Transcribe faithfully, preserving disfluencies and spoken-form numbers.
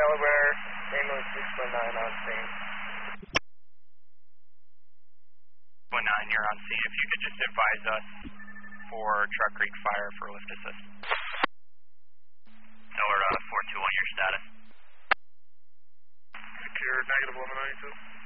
Delaware, ambulance six one nine on scene. one nine, you're on scene. If you could just advise us for Truck Creek Fire for lift assistance. Tower uh, four two one, your status? Secure, negative eleven ninety-two.